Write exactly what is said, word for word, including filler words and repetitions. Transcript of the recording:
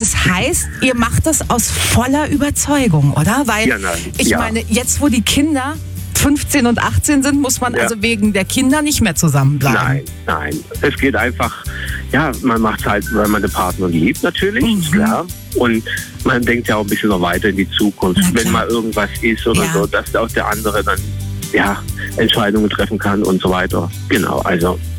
das heißt, ihr macht das aus voller Überzeugung, oder? Weil Ja, nein. ich Ja. meine, jetzt wo die Kinder fünfzehn und achtzehn sind, muss man Ja. also wegen der Kinder nicht mehr zusammenbleiben. Nein, nein. Es geht einfach, ja, man macht es halt, weil man den Partner liebt, natürlich, Mhm. ist klar. Und man denkt ja auch ein bisschen noch weiter in die Zukunft, Na klar. wenn mal irgendwas ist oder Ja. so, dass auch der andere dann, ja, Entscheidungen treffen kann und so weiter. Genau, also